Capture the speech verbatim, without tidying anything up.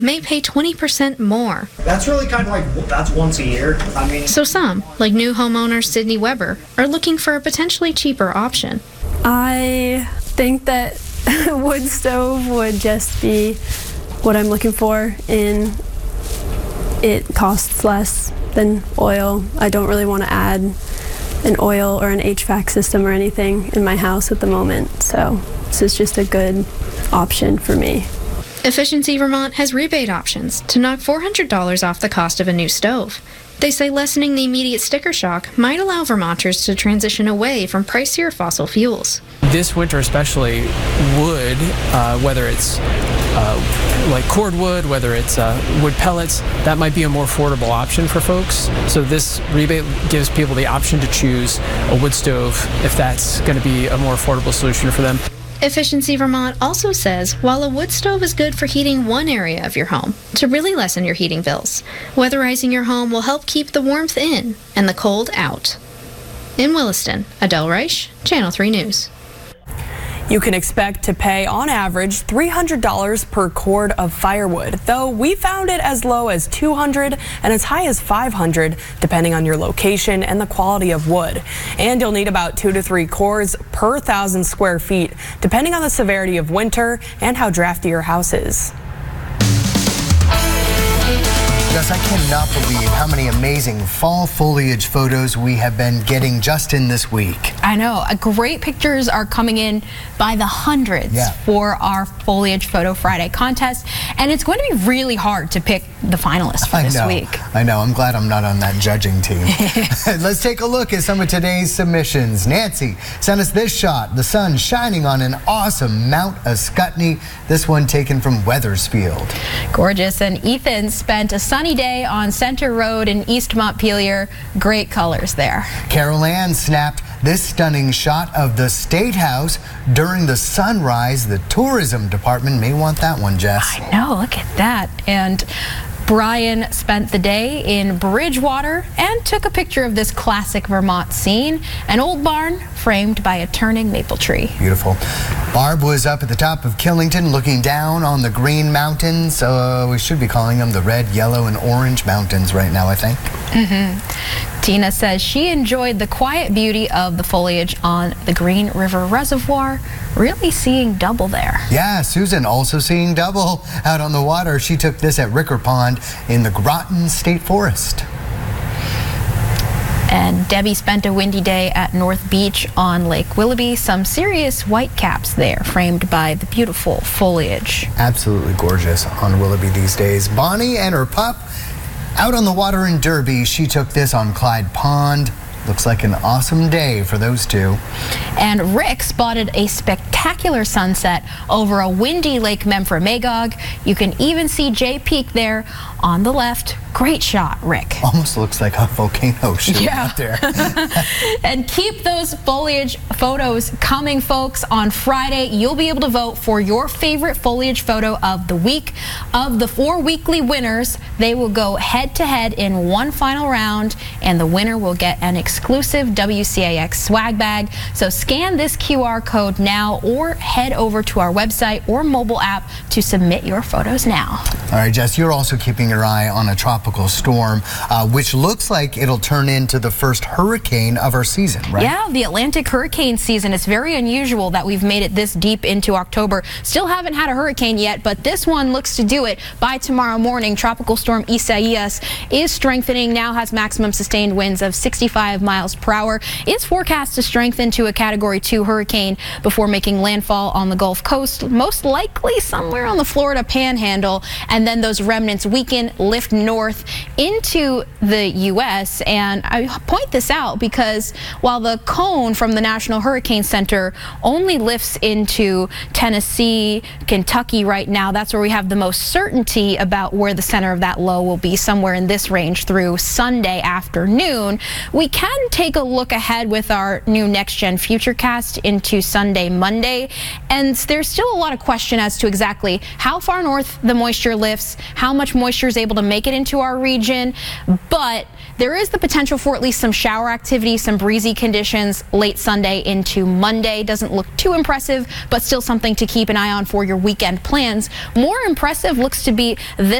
may pay twenty percent more. That's really kind of like, that's once a year. I mean, So some, like new homeowner Sydney Weber, are looking for a potentially cheaper option. I think that wood stove would just be what I'm looking for, and it costs less than oil. I don't really want to add an oil or an H V A C system or anything in my house at the moment, so this is just a good option for me. Efficiency Vermont has rebate options to knock four hundred dollars off the cost of a new stove. They say lessening the immediate sticker shock might allow Vermonters to transition away from pricier fossil fuels. This winter especially, wood, uh, whether it's uh, like cordwood, whether it's uh, wood pellets, that might be a more affordable option for folks. So this rebate gives people the option to choose a wood stove if that's going to be a more affordable solution for them. Efficiency Vermont also says while a wood stove is good for heating one area of your home, to really lessen your heating bills, weatherizing your home will help keep the warmth in and the cold out. In Williston, Adele Reich, Channel three News. You can expect to pay, on average, three hundred dollars per cord of firewood, though we found it as low as two hundred dollars and as high as five hundred dollars, depending on your location and the quality of wood. And you'll need about two to three cords per thousand square feet, depending on the severity of winter and how drafty your house is. Jess, I cannot believe how many amazing fall foliage photos we have been getting just in this week. I know. Uh, great pictures are coming in by the hundreds yeah. for our Foliage Photo Friday contest, and it's going to be really hard to pick the finalists for I this know. week. I know. I'm glad I'm not on that judging team. Let's take a look at some of today's submissions. Nancy sent us this shot, the sun shining on an awesome Mount Ascutney, this one taken from Weathersfield. Gorgeous. And Ethan spent a sunny day on Center Road in East Montpelier. Great colors there. Carol Ann snapped this stunning shot of the State House during the sunrise. The tourism department may want that one, Jess. I know, look at that. And Brian spent the day in Bridgewater and took a picture of this classic Vermont scene, an old barn framed by a turning maple tree. Beautiful. Barb was up at the top of Killington looking down on the Green Mountains. Uh, we should be calling them the red, yellow, and orange mountains right now, I think. Mm-hmm. Tina says she enjoyed the quiet beauty of the foliage on the Green River Reservoir, really seeing double there. Yeah, Susan also seeing double out on the water. She took this at Ricker Pond in the Groton State Forest. And Debbie spent a windy day at North Beach on Lake Willoughby. Some serious whitecaps there, framed by the beautiful foliage. Absolutely gorgeous on Willoughby these days. Bonnie and her pup out on the water in Derby. She took this on Clyde Pond. Looks like an awesome day for those two. And Rick spotted a spectacular sunset over a windy Lake Memphremagog. You can even see Jay Peak there on the left. Great shot, Rick. Almost looks like a volcano shooting yeah. out there. And keep those foliage photos coming, folks. On Friday, you'll be able to vote for your favorite foliage photo of the week. Of the four weekly winners, they will go head-to-head in one final round, and the winner will get an exclusive W C A X swag bag. So scan this Q R code now or head over to our website or mobile app to submit your photos now. All right, Jess, you're also keeping your eye on a tropical storm, uh, which looks like it'll turn into the first hurricane of our season, right? Yeah, the Atlantic hurricane season. It's very unusual that we've made it this deep into October. Still haven't had a hurricane yet, but this one looks to do it by tomorrow morning. Tropical storm Isaias is strengthening, now has maximum sustained winds of sixty-five miles per hour. It's forecast to strengthen to a category two hurricane before making landfall on the Gulf Coast, most likely somewhere on the Florida Panhandle, and then those remnants weaken, lift north into the U S And I point this out because while the cone from the National Hurricane Center only lifts into Tennessee, Kentucky right now, that's where we have the most certainty about where the center of that low will be, somewhere in this range through Sunday afternoon. We can take a look ahead with our new Next Gen Futurecast into Sunday, Monday. today. And there's still a lot of question as to exactly how far north the moisture lifts, how much moisture is able to make it into our region. But there is the potential for at least some shower activity, some breezy conditions late Sunday into Monday. Doesn't look too impressive, but still something to keep an eye on for your weekend plans. More impressive looks to be this